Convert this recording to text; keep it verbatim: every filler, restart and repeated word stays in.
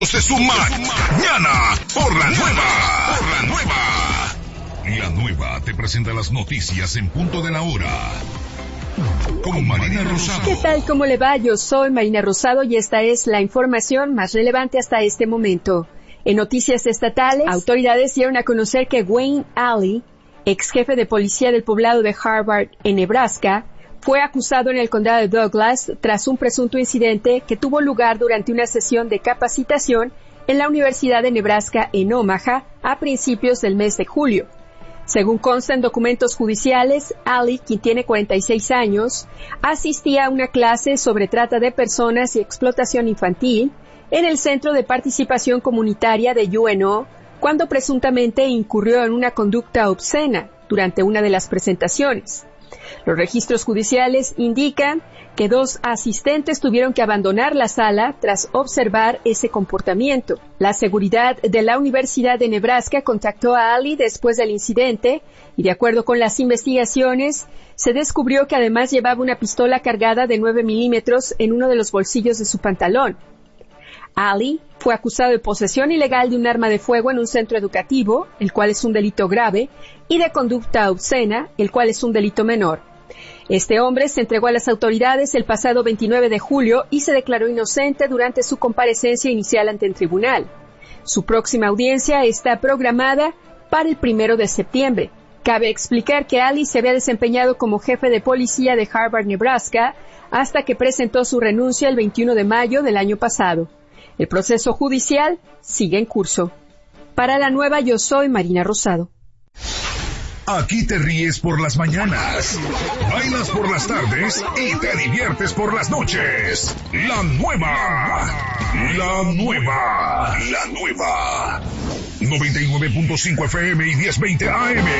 Se suma mañana por la nueva, por la nueva. La nueva te presenta las noticias en punto de la hora. Con Marina Rosado. ¿Qué tal? ¿Cómo le va? Yo soy Marina Rosado y esta es la información más relevante hasta este momento. En noticias estatales, autoridades dieron a conocer que Wayne Alley, ex jefe de policía del poblado de Harvard en Nebraska, fue acusado en el condado de Douglas tras un presunto incidente que tuvo lugar durante una sesión de capacitación en la Universidad de Nebraska en Omaha a principios del mes de julio. Según consta en documentos judiciales, Ali, quien tiene cuarenta y seis años, asistía a una clase sobre trata de personas y explotación infantil en el Centro de Participación Comunitaria de U N O cuando presuntamente incurrió en una conducta obscena durante una de las presentaciones. Los registros judiciales indican que dos asistentes tuvieron que abandonar la sala tras observar ese comportamiento. La seguridad de la Universidad de Nebraska contactó a Ali después del incidente y, de acuerdo con las investigaciones, se descubrió que además llevaba una pistola cargada de nueve milímetros en uno de los bolsillos de su pantalón. Ali fue acusado de posesión ilegal de un arma de fuego en un centro educativo, el cual es un delito grave, y de conducta obscena, el cual es un delito menor. Este hombre se entregó a las autoridades el pasado veintinueve de julio y se declaró inocente durante su comparecencia inicial ante el tribunal. Su próxima audiencia está programada para el primero de septiembre. Cabe explicar que Ali se había desempeñado como jefe de policía de Harvard, Nebraska, hasta que presentó su renuncia el veintiuno de mayo del año pasado. El proceso judicial sigue en curso. Para la nueva, yo soy Marina Rosado. Aquí te ríes por las mañanas, bailas por las tardes y te diviertes por las noches. La nueva, la nueva, la nueva. noventa y nueve punto cinco F M y diez veinte A M.